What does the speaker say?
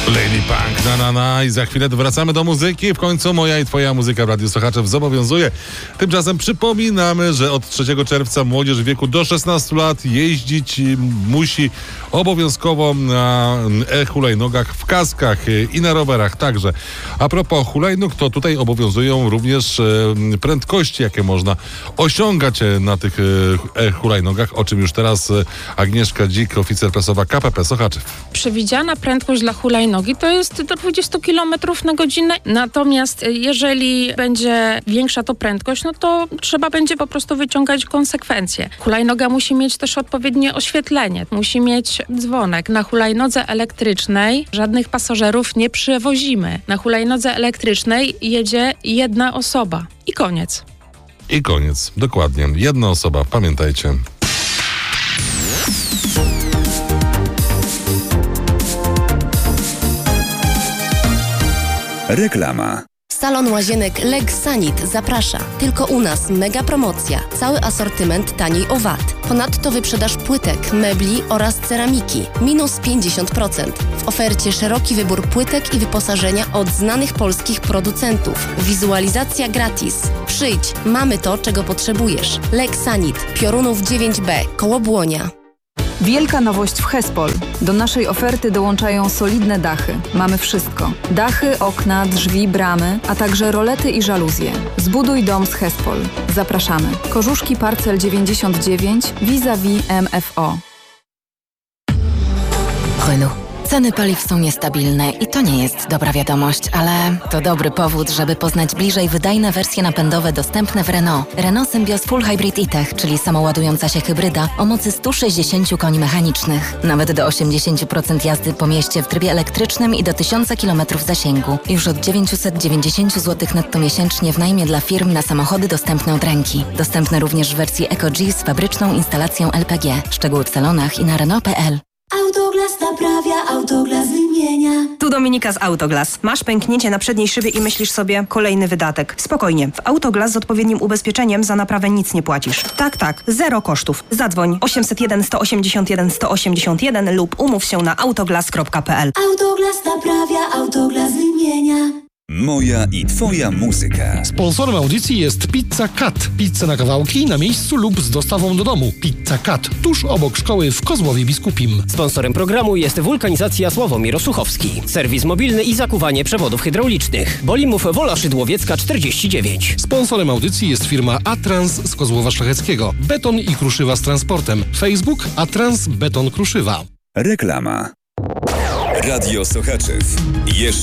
Lady Punk, na i za chwilę wracamy do muzyki. W końcu moja i twoja muzyka w Radiu Sochaczew zobowiązuje. Tymczasem przypominamy, że od 3 czerwca młodzież w wieku do 16 lat jeździć musi obowiązkowo na hulajnogach, w kaskach i na rowerach także. A propos hulajnóg, to tutaj obowiązują również prędkości, jakie można osiągać na tych hulajnogach, o czym już teraz Agnieszka Dzik, oficer prasowa KPP Sochaczew. Przewidziana prędkość dla hulajnogi to jest do 20 km na godzinę. Natomiast jeżeli będzie większa to prędkość, no to trzeba będzie po prostu wyciągać konsekwencje. Hulajnoga musi mieć też odpowiednie oświetlenie. Musi mieć dzwonek. Na hulajnodze elektrycznej żadnych pasażerów nie przewozimy. Na hulajnodze elektrycznej jedzie jedna osoba. I koniec. I koniec. Dokładnie. Jedna osoba. Pamiętajcie. Reklama. Salon Łazienek Legsanit zaprasza. Tylko u nas mega promocja. Cały asortyment taniej o VAT. Ponadto wyprzedaż płytek, mebli oraz ceramiki. Minus 50%. W ofercie szeroki wybór płytek i wyposażenia od znanych polskich producentów. Wizualizacja gratis. Przyjdź, mamy to, czego potrzebujesz. Legsanit, Piorunów 9B, koło Błonia. Wielka nowość w Hespol. Do naszej oferty dołączają solidne dachy. Mamy wszystko. Dachy, okna, drzwi, bramy, a także rolety i żaluzje. Zbuduj dom z Hespol. Zapraszamy. Korzuszki Parcel 99 vis-a-vis MFO. Renault. Ceny paliw są niestabilne i to nie jest dobra wiadomość, ale to dobry powód, żeby poznać bliżej wydajne wersje napędowe dostępne w Renault. Renault Symbioz Full Hybrid e-Tech, czyli samoładująca się hybryda o mocy 160 koni mechanicznych. Nawet do 80% jazdy po mieście w trybie elektrycznym i do 1000 km zasięgu. Już od 990 zł netto miesięcznie w najmie dla firm na samochody dostępne od ręki. Dostępne również w wersji Eco-G z fabryczną instalacją LPG. Szczegóły w salonach i na Renault.pl. Autoglas naprawia, Autoglas wymienia. Tu Dominika z Autoglas. Masz pęknięcie na przedniej szybie i myślisz sobie, kolejny wydatek. Spokojnie, w Autoglas z odpowiednim ubezpieczeniem za naprawę nic nie płacisz. Tak, zero kosztów. Zadzwoń 801 181 181 lub umów się na autoglas.pl. Autoglas naprawia, Autoglas wymienia. Moja i twoja muzyka. Sponsorem audycji jest Pizza Cut. Pizza na kawałki, na miejscu lub z dostawą do domu. Pizza Cut, tuż obok szkoły w Kozłowie Biskupim. Sponsorem programu jest Wulkanizacja Sławomir Osuchowski. Serwis mobilny i zakuwanie przewodów hydraulicznych. Bolimów Wola Szydłowiecka 49. Sponsorem audycji jest firma Atrans z Kozłowa Szlacheckiego. Beton i kruszywa z transportem. Facebook Atrans Beton Kruszywa. Reklama. Radio Sochaczew.